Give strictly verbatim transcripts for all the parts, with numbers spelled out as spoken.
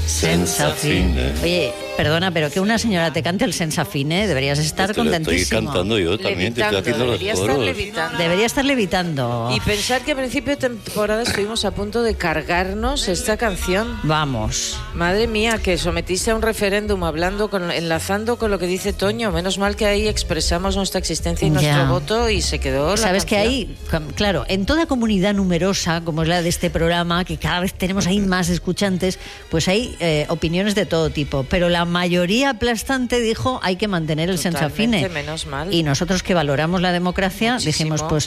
senza fine. Oye, perdona, pero que una señora te cante el senza fine, deberías estar Esto lo contentísimo. estoy cantando yo también, te estoy haciendo los debería coros. estar levitando. Debería estar levitando. Y pensar que a principio de temporada estuvimos a punto de cargarnos esta canción. Vamos. Madre mía, que sometiste a un referéndum hablando con, enlazando con lo que dice Toño. Menos mal que ahí expresamos nuestra existencia y nuestro Ya. voto y se quedó la Sabes que canción. hay, claro, en toda comunidad numerosa, como es la de este programa, que cada vez tenemos ahí más escuchantes, pues hay eh, opiniones de todo tipo. Pero la mayoría aplastante dijo hay que mantener el senza Totalmente, fine. menos mal. Y nosotros que valoramos la democracia Muchísimo. dijimos, pues,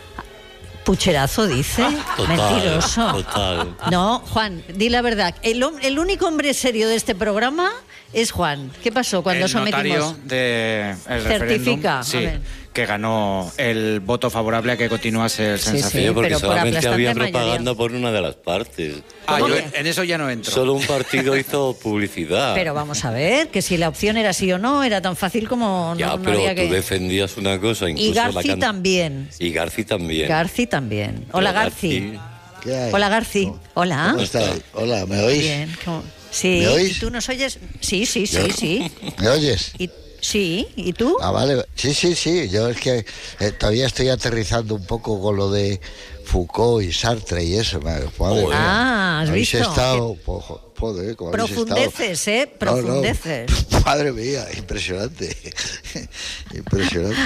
pucherazo dice, Total, mentiroso. total. No, Juan, di la verdad. El, hom- el único hombre serio de este programa es Juan. ¿Qué pasó cuando el sometimos? notario del Certifica, referéndum, a sí, ver. que ganó el voto favorable a que continuase el Sí, senza sí. fine. Sí, porque pero por solamente aplastante había mayoría. propaganda por una de las partes. Ah, ¿Cómo yo que? en eso ya no entro. Solo un partido hizo publicidad. Pero vamos a ver, que si la opción era sí o no, era tan fácil como no, ya, no pero había tú que... defendías una cosa, incluso Y Garci la can- también. Y Garci también. Garci también. Hola, Pero Garci. ¿Qué hay? Hola, Garci. Hola. ¿Cómo estáis? Hola, ¿me oís? Bien. ¿cómo? Sí. ¿Me oís? ¿Y tú nos oyes? Sí, sí, sí, Yo- sí. ¿Me oyes? Y, sí, ¿y tú? Ah, vale. Sí, sí, sí. Yo es que eh, todavía estoy aterrizando un poco con lo de Foucault y Sartre y eso. Madre Joder. mía. Ah, ¿has Habéis visto? estado... po- Joder, ¿cómo habéis Profundeces, estado? ¿eh? No, no. Profundeces. Madre mía, impresionante. Impresionante.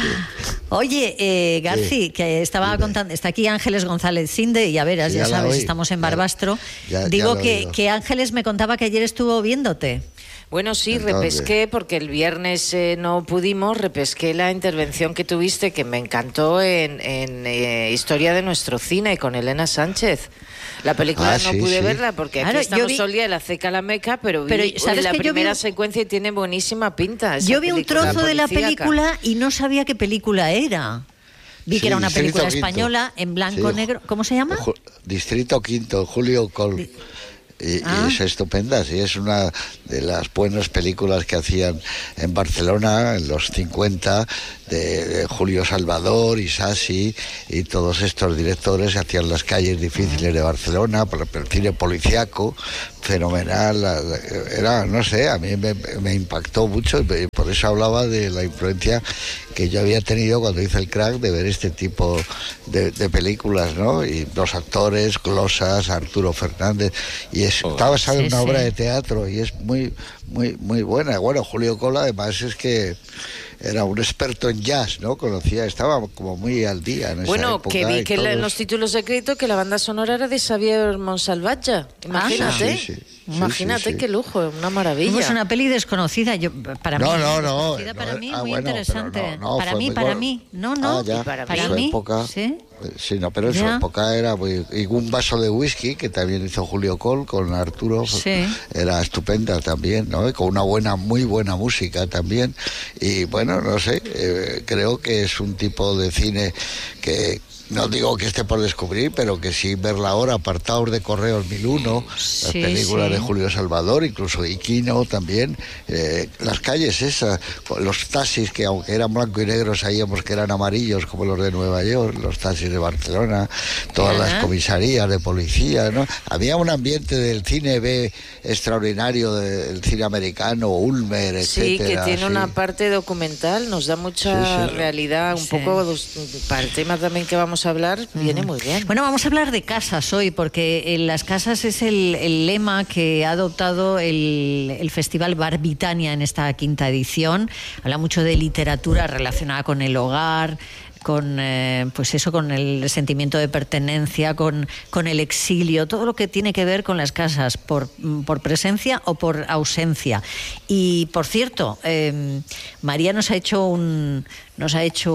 Oye, eh, Garci, que estaba Dime. contando, está aquí Ángeles González Cinde, y a veras, Sí, ya ya la sabes, oí. estamos en Ya- Barbastro. ya- ya Digo lo he que, oído. que Ángeles me contaba que ayer estuvo viéndote. Bueno, sí, Entonces. repesqué, porque el viernes eh, no pudimos, repesqué la intervención que tuviste, que me encantó, en, en eh, Historia de nuestro cine, con Elena Sánchez. La película Ah, no sí, pude sí. verla, porque Claro, aquí yo estamos vi- todo el día en la ceca la meca, pero vi Pero, uy, ¿sabes la que yo vi primera un- secuencia y tiene buenísima pinta. esa Yo vi un película trozo de la policíaca. película y no sabía qué película era. Vi Sí, que era una Distrito película Quinto. española en blanco Sí, negro. ¿Cómo se llama? Ju- Distrito Quinto, Julio Col. Y, y Ah. es estupenda, sí, es una de las buenas películas que hacían en Barcelona en los cincuenta, de, de Julio Salvador, Isasi y todos estos directores hacían las calles difíciles de Barcelona, por el cine policiaco, fenomenal, la- la- era, no sé, a mí me, me impactó mucho y por eso hablaba de la influencia que yo había tenido cuando hice el crack de ver este tipo de, de películas, ¿no? Y los actores, Glosas, Arturo Fernández, y es, Oh, está basada sí, en una sí. obra de teatro y es muy, muy, muy buena. Bueno, Julio Cola además es que era un experto en jazz, ¿no? Conocía, estaba como muy al día en esa Bueno, época. que vi y que la- en todos- los títulos de crédito que la banda sonora era de Xavier Monsalvatge. Imagínate. Sí, sí, sí. Sí, Imagínate sí, sí. qué lujo, una maravilla. Es una peli desconocida. Yo, para No, mí, no, no, desconocida no, para mí, ah, muy bueno, pero interesante. no, no, para fue mí, muy para bueno. mí. No, no. Ah, ya, para para en su mí. época. Sí. Sí, no, pero en su Ya. época era muy... Y un vaso de whisky, que también hizo Julio Col con Arturo, Sí. era estupenda también, ¿no? Y con una buena, muy buena música también. Y bueno, no sé, eh, creo que es un tipo de cine que... No digo que esté por descubrir, pero que sí verla ahora, Apartados de Correos mil uno, Sí, las películas sí. de Julio Salvador, incluso Iquino también, eh, las calles esas, los taxis que aunque eran blanco y negro sabíamos que eran amarillos como los de Nueva York, los taxis de Barcelona, todas Ajá. las comisarías de policía, ¿no? Había un ambiente del cine B extraordinario, del cine americano, Ulmer, Sí, etcétera. que tiene sí. una parte documental, nos da mucha Sí, sí. realidad, un Sí. poco dos- para el tema también que vamos a hablar, viene muy bien. Bueno, vamos a hablar de casas hoy, porque en las casas es el, el lema que ha adoptado el, el Festival Barbitania en esta quinta edición. Habla mucho de literatura relacionada con el hogar, con eh, pues eso, con el sentimiento de pertenencia, con, con el exilio, todo lo que tiene que ver con las casas, por, por presencia o por ausencia. Y por cierto, eh, María nos ha hecho un nos ha hecho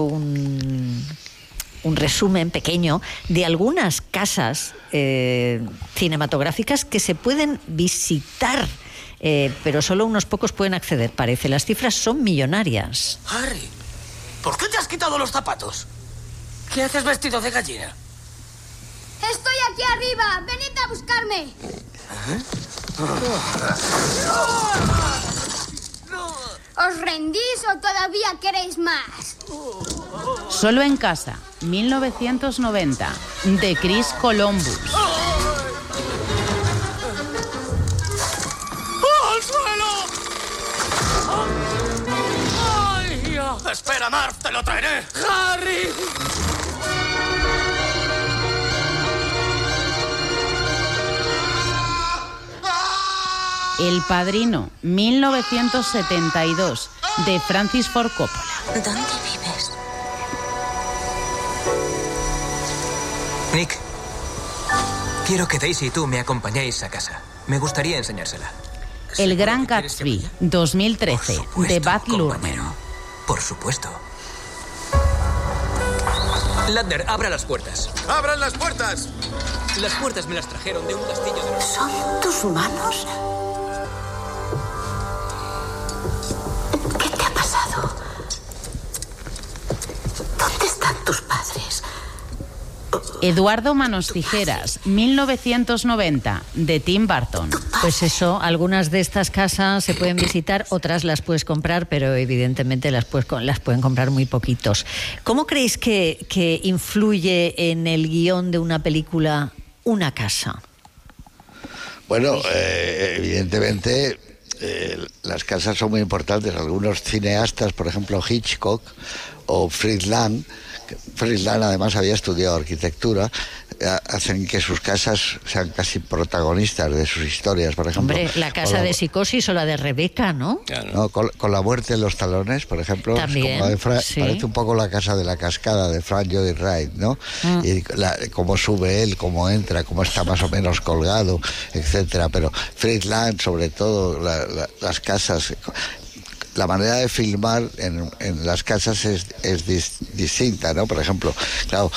un un resumen pequeño de algunas casas eh, cinematográficas que se pueden visitar, eh, pero solo unos pocos pueden acceder, parece. Las cifras son millonarias. Harry, ¿por qué te has quitado los zapatos? ¿Qué haces vestido de gallina? ¡Estoy aquí arriba! ¡Venid a buscarme! ¿Os rendís o todavía queréis más? Solo en casa, mil novecientos noventa, de Chris Columbus. Espera, Marv, te lo traeré. ¡Harry! El Padrino, mil novecientos setenta y dos, de Francis Ford Coppola. ¿Dónde vives? Nick, quiero que Daisy y tú me acompañéis a casa. Me gustaría enseñársela. El Gran Gatsby, dos mil trece, de Baz Luhrmann. Por supuesto. Ladner, abra las puertas. ¡Abran las puertas! Las puertas me las trajeron de un castillo de... ¿Son tus manos? ¿Qué te ha pasado? ¿Dónde están tus padres? Eduardo Manos Tijeras, mil novecientos noventa, de Tim Burton. Pues eso, algunas de estas casas se pueden visitar, otras las puedes comprar, pero evidentemente las, puedes, las pueden comprar muy poquitos. ¿Cómo creéis que, que influye en el guión de una película una casa? Bueno, eh, evidentemente eh, las casas son muy importantes. Algunos cineastas, por ejemplo Hitchcock o Fritz Lang, Fritz Lang además había estudiado arquitectura, hacen que sus casas sean casi protagonistas de sus historias, por ejemplo. Hombre, la casa la, de Psicosis o la de Rebeca, ¿no? no con, con la muerte en los talones, por ejemplo. También, como de Fra- sí. Parece un poco la casa de la cascada de Frank Lloyd Wright, ¿no? Mm. Y la, cómo sube él, cómo entra, cómo está más o menos colgado, etcétera. Pero Fritz Lang, sobre todo, la, la, las casas... La manera de filmar en, en las casas es, es dis, distinta, ¿no? Por ejemplo, claro,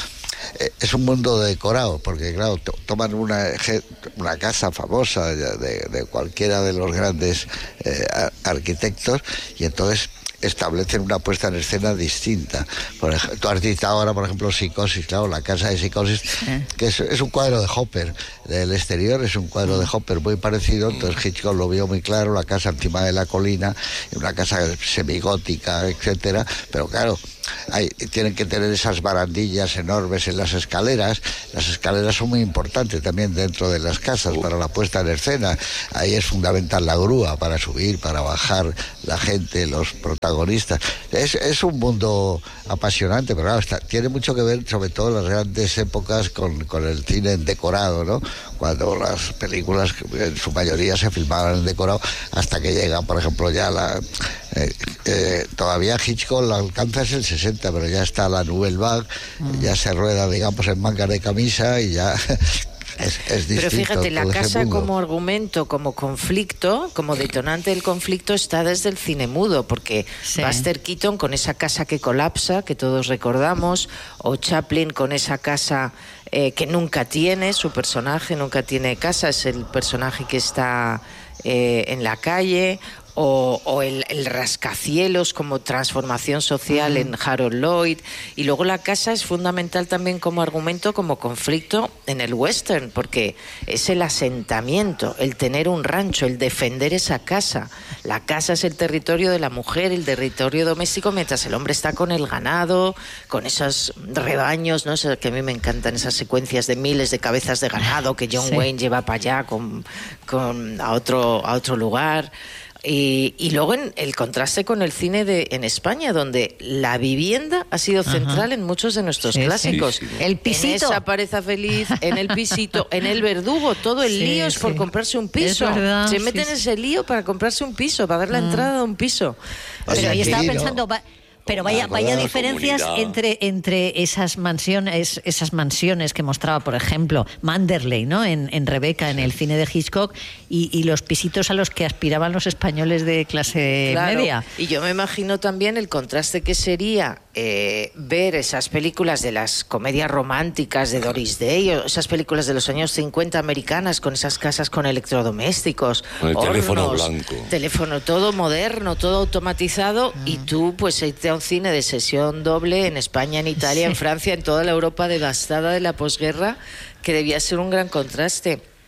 es un mundo decorado, porque claro, to, toman una, una casa famosa de, de, de cualquiera de los grandes eh, arquitectos y entonces establecen una puesta en escena distinta. Por ejemplo, tú has dicho ahora, por ejemplo, Psicosis, claro, la casa de Psicosis, ¿Eh? que es, es un cuadro de Hopper, del exterior es un cuadro de Hopper muy parecido, entonces Hitchcock lo vio muy claro, la casa encima de la colina, una casa semigótica, etcétera, pero claro, hay, tienen que tener esas barandillas enormes en las escaleras. Las escaleras son muy importantes también dentro de las casas para la puesta en escena. Ahí es fundamental la grúa para subir, para bajar la gente, los protagonistas. Es, es un mundo apasionante, pero claro, está, tiene mucho que ver sobre todo en las grandes épocas con, con el cine en decorado, ¿no? Cuando las películas en su mayoría se filmaban en decorado, hasta que llega, por ejemplo, ya la... Eh, eh, todavía Hitchcock la alcanza es el sesenta, pero ya está la Nouvelle Vague, mm. ya se rueda, digamos, en mangas de camisa y ya... Es, es Pero fíjate, la casa como argumento, como conflicto, como detonante del conflicto está desde el cine mudo, porque sí. Buster Keaton con esa casa que colapsa, que todos recordamos, o Chaplin con esa casa eh, que nunca tiene, su personaje nunca tiene casa, es el personaje que está eh, en la calle, o, o el, el rascacielos como transformación social uh-huh. en Harold Lloyd, y luego la casa es fundamental también como argumento, como conflicto en el western, porque es el asentamiento, el tener un rancho, el defender esa casa. La casa es el territorio de la mujer, el territorio doméstico, mientras el hombre está con el ganado, con esos rebaños, ¿no? Eso que a mí me encantan, esas secuencias de miles de cabezas de ganado que John sí. Wayne lleva para allá con, con, a, otro, a otro lugar. Y, y luego en el contraste con el cine de en España, donde la vivienda ha sido central Ajá. en muchos de nuestros sí, clásicos. Sí, sí. El pisito. En esa pareja feliz, en el pisito, en el verdugo, todo el sí, lío es sí. por comprarse un piso. Verdad, Se meten sí, en ese lío para comprarse un piso, para ver la entrada de un piso. Pero ahí estaba pensando... Va... Pero vaya, vaya diferencias entre, entre esas mansiones, esas mansiones que mostraba, por ejemplo, Manderley, ¿no? En, en Rebeca, en el cine de Hitchcock, y, y los pisitos a los que aspiraban los españoles de clase claro. media. Y yo me imagino también el contraste que sería eh, ver esas películas de las comedias románticas de Doris Day, o esas películas de los años cincuenta americanas, con esas casas con electrodomésticos, con el hornos, teléfono blanco, teléfono todo moderno, todo automatizado, mm. y tú pues irte a un cine de sesión doble en España, en Italia, sí. en Francia, en toda la Europa devastada de la posguerra, que debía ser un gran contraste.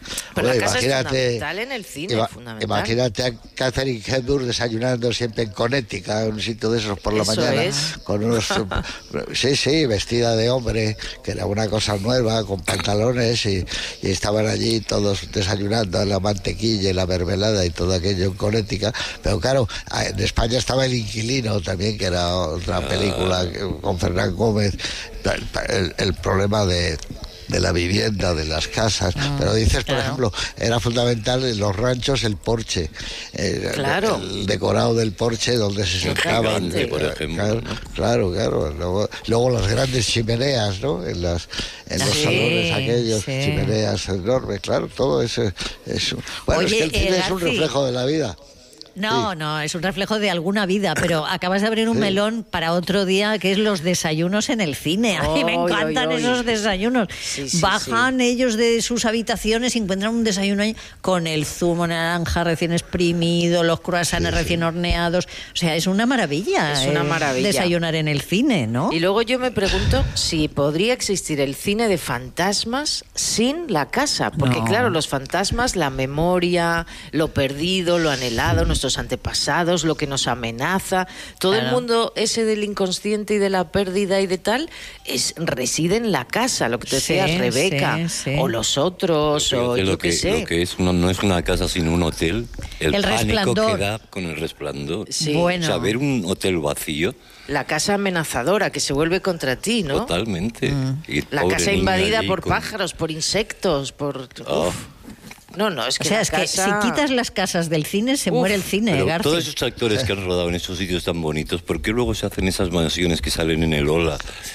Pero Bueno, la casa imagínate, es fundamental en el cine, ima- fundamental. Imagínate a Catherine Hepburn desayunando siempre en Connecticut, en un sitio de esos por la Eso mañana, es. con unos... sí, sí, vestida de hombre, que era una cosa nueva, con pantalones, y, y estaban allí todos desayunando la mantequilla y la mermelada y todo aquello en Connecticut. Pero claro, en España estaba El Inquilino también, que era otra película con Fernán Gómez, el, el problema de... de la vivienda, de las casas, ah, pero dices, por claro. ejemplo, era fundamental en los ranchos el porche, eh, claro. el, el decorado del porche donde se sentaban, grande, por ejemplo, claro, claro, claro. Luego, luego las grandes chimeneas, ¿no? En las en los sí, salones aquellos, sí. chimeneas enormes, claro, todo eso, eso. Bueno, Oye, es que el cine eh, es un reflejo de la vida. No, sí. no, es un reflejo de alguna vida, pero acabas de abrir un sí. melón para otro día, que es los desayunos en el cine. A mí me encantan oy, oy, esos oy. desayunos. Sí, sí, Bajan sí. ellos de sus habitaciones y encuentran un desayuno ahí con el zumo naranja recién exprimido, los croissants sí, recién sí. horneados. O sea, es una maravilla. Es una maravilla. Eh, desayunar en el cine, ¿no? Y luego yo me pregunto si podría existir el cine de fantasmas sin la casa. Porque no. claro, los fantasmas, la memoria, lo perdido, lo anhelado, nuestros antepasados, lo que nos amenaza, todo claro. el mundo ese del inconsciente y de la pérdida y de tal, es reside en la casa, lo que te decía sí, Rebeca, sí, sí. o los otros, o yo qué sé. Lo que es no, no es una casa sino un hotel, el, el pánico resplandor. que da con el resplandor. Sí. Bueno. O sea, ver un hotel vacío. La casa amenazadora que se vuelve contra ti, ¿no? Totalmente. Mm. La casa invadida por con... pájaros, por insectos, por... Oh. Uf. No, no, es que o sea, la es casa... que si quitas las casas del cine, se Uf, muere el cine, pero Garci. todos esos actores que han rodado en esos sitios tan bonitos, ¿por qué luego se hacen esas mansiones que salen en el Ola?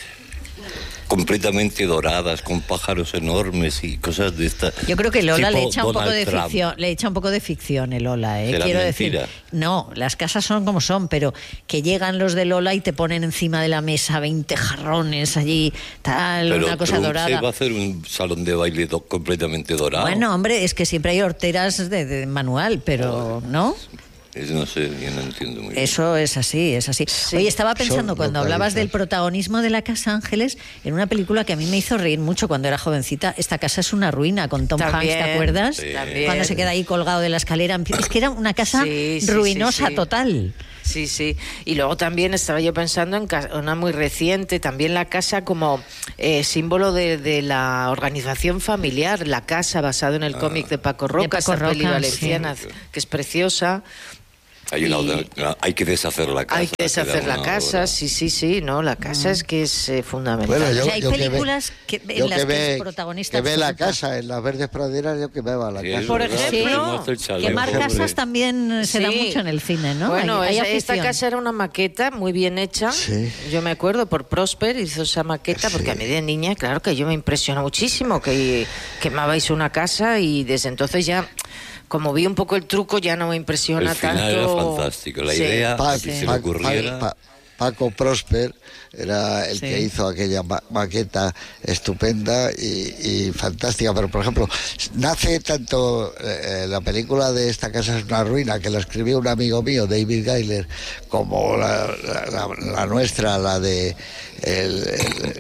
Completamente doradas, con pájaros enormes y cosas de esta. Yo creo que Lola le echa un poco de Trump. ficción, le echa un poco de ficción el Lola, ¿eh? Quiero mentira. decir, no, las casas son como son, pero que llegan los de Lola y te ponen encima de la mesa veinte jarrones allí, tal, pero una cosa Trump dorada. Se va a hacer un salón de baile do- completamente dorado. Bueno, hombre, es que siempre hay horteras de, de manual, pero, ¿no? Es, no sé, yo no entiendo muy bien. Eso es así, es así. Sí. Oye, estaba pensando Son cuando hablabas del protagonismo de la Casa Ángeles, en una película que a mí me hizo reír mucho cuando era jovencita. Esta casa es una ruina, con Tom También, Hanks, ¿te acuerdas? Sí. Cuando se queda ahí colgado de la escalera. Es que era una casa sí, sí, ruinosa sí, sí. total. Sí, sí. Y luego también estaba yo pensando en una muy reciente, también la casa como eh, símbolo de, de la organización familiar, la casa basado en el ah. cómic de Paco Roca, de Paco esa Roca, peli valenciana, sí. que es preciosa. Hay, una, y, hay que deshacer la casa. Hay que deshacer la casa, hora. sí, sí, sí, no, la casa mm. es que es eh, fundamental. Bueno, yo, o sea, hay yo películas que, ve, que en las que, ve, que protagonistas... Que ve la casa, en las verdes praderas yo que me va a la sí, casa. Por ejemplo, sí, quemar casas también se sí. da mucho en el cine, ¿no? Bueno, hay, hay esta casa era una maqueta muy bien hecha, sí. yo me acuerdo, por Prosper hizo esa maqueta, porque sí. a mí de niña, claro que yo me impresionó muchísimo que quemabais una casa y desde entonces ya... Como vi un poco el truco, ya no me impresiona el final tanto. Era fantástico. La sí. idea, pa, si sí. se le ocurriera... Pa, pa, Paco Prosper era el sí. que hizo aquella ma- maqueta estupenda y, y fantástica, pero por ejemplo nace tanto eh, la película de Esta casa es una ruina, que la escribió un amigo mío, David Geiler, como la, la, la, la nuestra, la de el, el,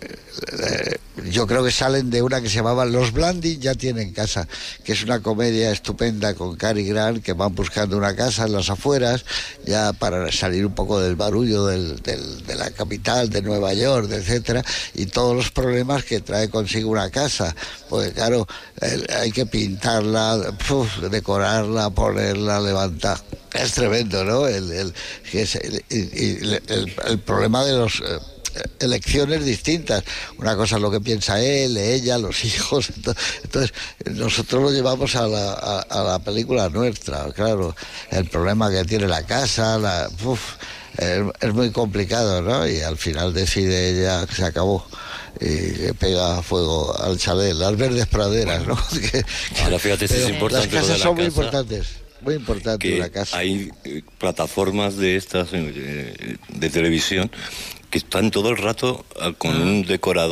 el, yo creo que salen de una que se llamaba Los Blandi ya tienen casa, que es una comedia estupenda con Cary Grant, que van buscando una casa en las afueras ya para salir un poco del barullo del, del, de la capital de Nueva York, etcétera, y todos los problemas que trae consigo una casa, pues claro, el, hay que pintarla, puf, decorarla, ponerla, levantar. Es tremendo, ¿no? El, el, el, el, el, el problema de los eh, elecciones distintas. Una cosa es lo que piensa él, ella, los hijos. Entonces, nosotros lo llevamos a la, a, a la película nuestra, claro. El problema que tiene la casa, la, uf, es, es muy complicado, ¿no? Y al final decide ella que se acabó y le pega fuego al chalet, las verdes praderas, ¿no? Que, ahora fíjate, si es importante. Las casas la son casa, muy importantes. Muy importante que la casa. Hay eh, plataformas de estas eh, de televisión que están todo el rato con un decorador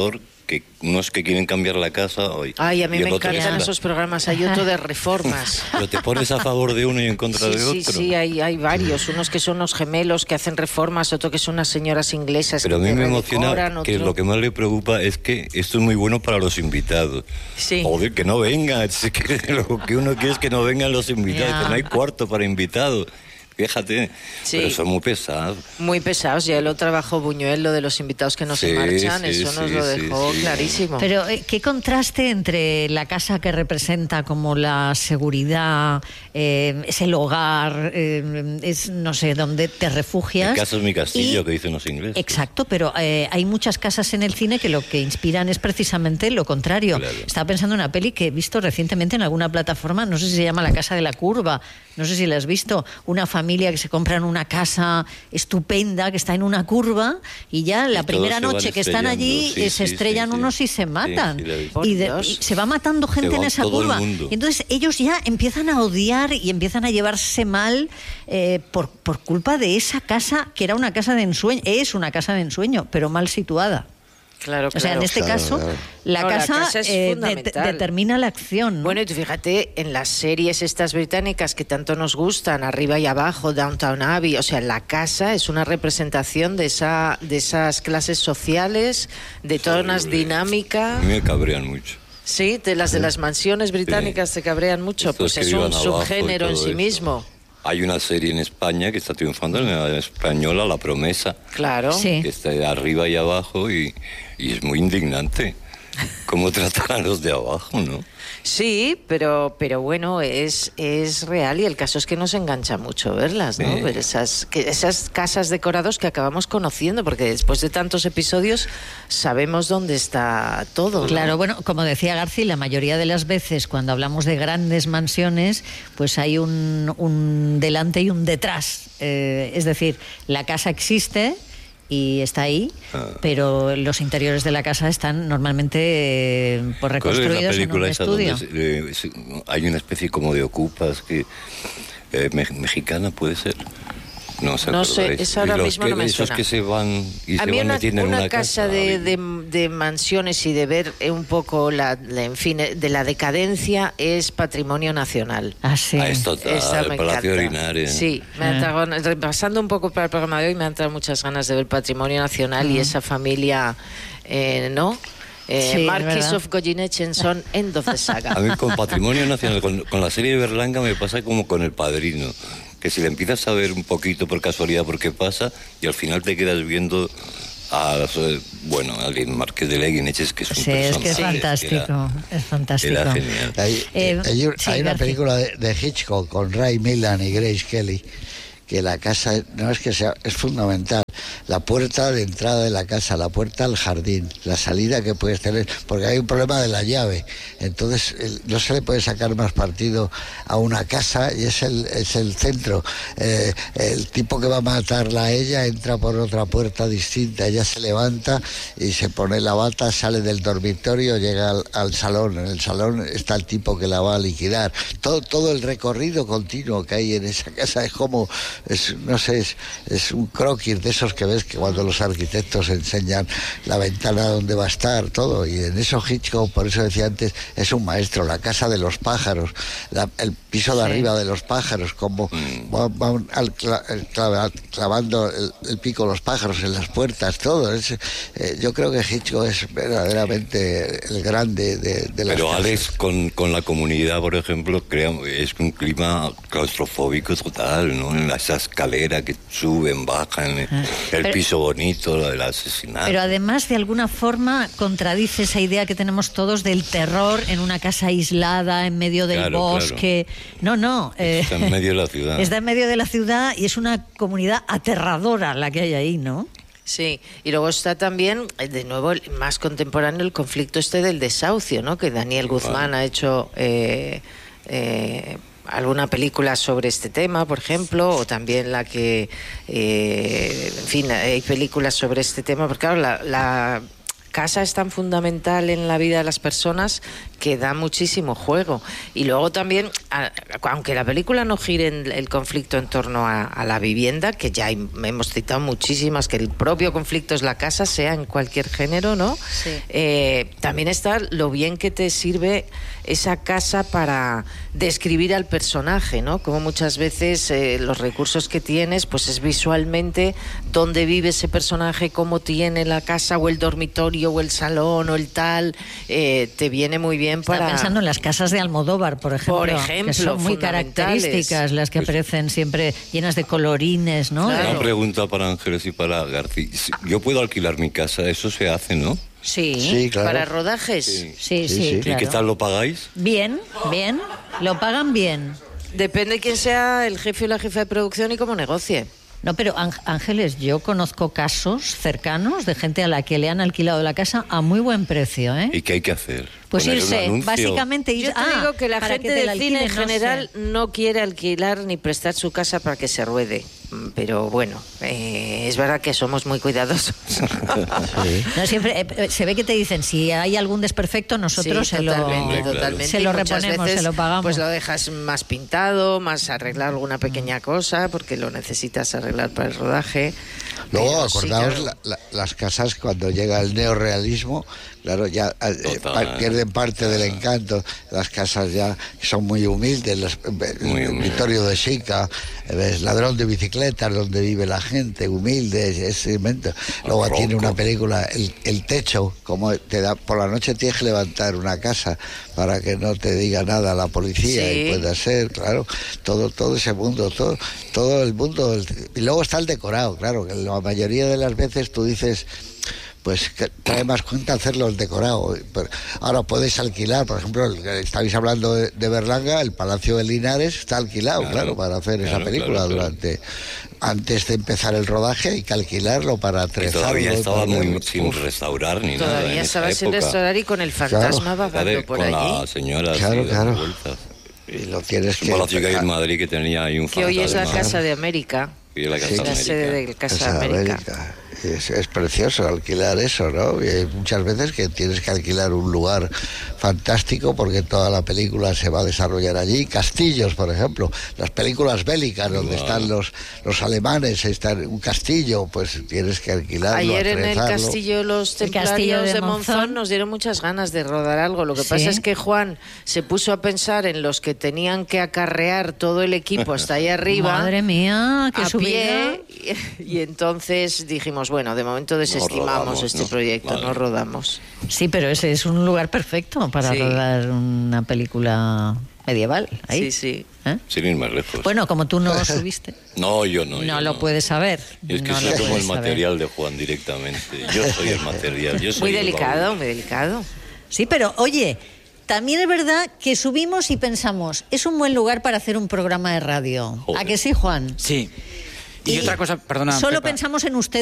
que unos que quieren cambiar la casa. Y, Ay, a mí me encantan es... esos programas. Hay otro de reformas. Pero te pones a favor de uno y en contra sí, de sí, otro. Sí, sí, hay, hay varios. Unos que son los gemelos que hacen reformas, otro que son unas señoras inglesas. Pero que a mí me emociona otro... que lo que más le preocupa es que esto es muy bueno para los invitados. Sí. Joder, que no vengan. Es que lo que uno quiere es que no vengan los invitados, yeah. que no hay cuarto para invitados. Fíjate, sí. Pero son muy pesados. Muy pesados, ya lo trabajó Buñuel, lo de los invitados que no sí, se marchan, sí, eso sí, nos lo sí, dejó sí, clarísimo. Pero eh, qué contraste entre la casa que representa como la seguridad, eh, es el hogar, eh, es no sé, donde te refugias. Mi casa es mi castillo, y... que dicen los ingleses. Exacto, pero eh, hay muchas casas en el cine que lo que inspiran es precisamente lo contrario. Claro. Estaba pensando en una peli que he visto recientemente en alguna plataforma, no sé si se llama La Casa de la Curva, no sé si la has visto, una familia que se compra en una casa estupenda que está en una curva y ya la y primera noche que están allí sí, se sí, estrellan sí, unos sí. y se matan sí, sí, y, de, y se va matando gente en esa curva y entonces ellos ya empiezan a odiar y empiezan a llevarse mal eh, por, por culpa de esa casa que era una casa de ensueño, es una casa de ensueño pero mal situada. Claro, claro. O sea, en este claro, caso, claro. la, no, casa, la casa es eh, fundamental. de, determina la acción, ¿no? Bueno, y tú fíjate, en las series estas británicas que tanto nos gustan, Arriba y Abajo, Downton Abbey, o sea, la casa es una representación de esa de esas clases sociales, de toda una dinámica. A mí me cabrean mucho. Sí, de las de las mansiones británicas sí. te cabrean mucho, Estos pues es un subgénero en sí eso. mismo. Hay una serie en España que está triunfando, en la española, La Promesa. Claro. Sí. Que está de arriba y abajo y, y es muy indignante cómo tratan a los de abajo, ¿no? Sí, pero pero bueno, es es real y el caso es que nos engancha mucho verlas, ¿no? Sí. Ver esas que, esas casas decorados que acabamos conociendo, porque después de tantos episodios sabemos dónde está todo, ¿no? Claro, bueno, como decía García, la mayoría de las veces cuando hablamos de grandes mansiones, pues hay un, un delante y un detrás. Eh, es decir, la casa existe y está ahí, ah. pero los interiores de la casa están normalmente eh, pues reconstruidos en un estudio. Se, eh, se, hay una especie como de ocupas que eh, me, mexicana puede ser. No, no sé, esa ahora mismo que, no me esos suena. que se van y a se mí van una, metiendo en una, una casa, casa de, de, de mansiones y de ver un poco la, la en fin de la decadencia es patrimonio nacional. Ah, sí. Ah, es total, esa el me Palacio encanta. de Linares. Sí, me ha entrado, repasando un poco para el programa de hoy me han entrado muchas ganas de ver patrimonio nacional uh-huh. y esa familia, eh, ¿no? Eh, sí, Marquis of Goyenechen son end of the saga. A mí con patrimonio nacional, con, con la serie de Berlanga me pasa como con El Padrino, que si le empiezas a ver un poquito por casualidad por qué pasa y al final te quedas viendo a, bueno, al Marqués de Leguineches, que es un sí, es que es fantástico, era, es fantástico. Era genial. Hay, eh, hay, sí, hay una película de, de Hitchcock con Ray Milland y Grace Kelly que la casa no es que sea, es fundamental. La puerta de entrada de la casa, la puerta al jardín, la salida que puedes tener, porque hay un problema de la llave. Entonces el, no se le puede sacar más partido a una casa y es el, es el centro. Eh, el tipo que va a matarla a ella entra por otra puerta distinta, ella se levanta y se pone la bata, sale del dormitorio, llega al, al salón. En el salón está el tipo que la va a liquidar. Todo, todo el recorrido continuo que hay en esa casa es como, es, no sé, es, es un croquis de esos que ves que cuando los arquitectos enseñan la ventana donde va a estar todo, y en eso Hitchcock, por eso decía antes, es un maestro. La casa de los pájaros, la, el piso de sí. arriba de los pájaros, como mm. van, van al, clav, clavando el, el pico los pájaros en las puertas, todo. Es, eh, yo creo que Hitchcock es verdaderamente el grande de, de las Pero casas. Alex, con, con la comunidad, por ejemplo, crea, es un clima claustrofóbico total, ¿no? En esa escalera que suben, bajan, el pero, piso bonito, lo del asesinato. Pero además, de alguna forma, contradice esa idea que tenemos todos del terror en una casa aislada, en medio del claro, bosque. Claro. No, no. Eh, está en medio de la ciudad. Está en medio de la ciudad y es una comunidad aterradora la que hay ahí, ¿no? Sí, y luego está también, de nuevo, más contemporáneo, el conflicto este del desahucio, ¿no? Que Daniel Guzmán vale. ha hecho... Eh, eh, alguna película sobre este tema, por ejemplo, o también la que, eh, en fin, hay películas sobre este tema, porque claro, la, la casa es tan fundamental en la vida de las personas que da muchísimo juego. Y luego también, a, aunque la película no gire en el conflicto en torno a, a la vivienda, que ya hay, hemos citado muchísimas, que el propio conflicto es la casa, sea en cualquier género, ¿no? Sí. Eh, también está lo bien que te sirve esa casa para describir al personaje, ¿no? Como muchas veces eh, los recursos que tienes, pues es visualmente dónde vive ese personaje, cómo tiene la casa o el dormitorio o el salón o el tal, eh, te viene muy bien. Estaba para... pensando en las casas de Almodóvar, por ejemplo, por ejemplo, que son muy características, las que aparecen siempre llenas de colorines, ¿no? Una Claro. pregunta para Ángeles y para García. Yo puedo alquilar mi casa, eso se hace, ¿no? Sí, Sí, claro. para rodajes. Sí. Sí, sí, Sí, sí. ¿Y claro. qué tal lo pagáis? Bien, bien, lo pagan bien. Depende quién sea el jefe o la jefa de producción y cómo negocie. No, pero Áng- Ángeles, yo conozco casos cercanos de gente a la que le han alquilado la casa a muy buen precio, ¿eh? ¿Y qué hay que hacer? Pues ¿Poner un irse, anuncio? básicamente ir. Yo te ah, digo que la para gente te del la cine en alquilen, no general sé. no quiere alquilar ni prestar su casa para que se ruede. Mm, Pero bueno, eh, es verdad que somos muy cuidadosos. No, siempre eh, se ve que te dicen, si hay algún desperfecto, nosotros Sí, se, lo, totalmente, claro. totalmente. se lo Y muchas reponemos, veces, se lo pagamos. Pues lo dejas más pintado, más arreglar alguna pequeña cosa, porque lo necesitas arreglar para el rodaje. Luego, Pero sí, acordaos claro. la- la- las casas cuando llega el neorrealismo, claro, ya eh, Total. pa- pierden parte del encanto. Las casas ya son muy humildes, las, eh, Muy humildes. Vittorio de Sica, eh, ves, ladrón de bicicletas, donde vive la gente, humilde, es, es invento. Luego Barroco. tiene una película, el, el techo, como te da, por la noche tienes que levantar una casa para que no te diga nada la policía, Sí. y pueda ser, claro, todo, todo ese mundo, todo, todo el mundo. el- y luego está el decorado, claro, que la mayoría de las veces tú dices, pues que trae más cuenta hacerlo el decorado. Pero ahora puedes alquilar, por ejemplo, el- estabais hablando de, de Berlanga, el Palacio de Linares está alquilado, claro, Claro, para hacer esa claro, película. claro, claro. Durante antes de empezar el rodaje hay que alquilarlo para Y trezarlo. todavía estaba muy ponerlo. sin Uf, restaurar ni nada. Todavía en estaba esa sin época. restaurar y con el fantasma Claro. vagando Claro, por con allí. la señora así Claro, dando claro. vueltas. y lo tienes Es un que palacio que hay en Madrid que tenía ahí un Que hoy es la fantasma. Casa de América. Y la Casa Sí. de La América. sede de Casa, Casa de de América. América. Es, es precioso alquilar eso, ¿no? Y hay muchas veces que tienes que alquilar un lugar fantástico porque toda la película se va a desarrollar allí. Castillos, por ejemplo, las películas bélicas donde Wow. están los, los alemanes, está en un castillo, pues tienes que alquilarlo. Ayer en el atrezarlo. castillo Los El castillo Templarios de de Monzón Monzón nos dieron muchas ganas de rodar algo. Lo que Sí. pasa es que Juan se puso a pensar en los que tenían que acarrear todo el equipo hasta ahí arriba. Madre mía, qué a subida. pie, y, y entonces dijimos, bueno, de momento desestimamos rodamos, este ¿no? proyecto, Vale. no rodamos. Sí, pero ese es un lugar perfecto para Sí. rodar una película medieval. Ahí. Sí, sí. ¿Eh? Sin ir más lejos. Bueno, como tú no subiste, no, yo no. no, yo lo puedes saber. Yo es que no soy lo como puedes el saber. material de Juan directamente. Yo soy el material. Yo soy Muy el delicado, baúl. muy delicado. Sí, pero oye, también es verdad que subimos y pensamos, es un buen lugar para hacer un programa de radio. Joder. ¿A que sí, Juan? Sí. Y, otra cosa, perdona. Solo Pepa. pensamos en usted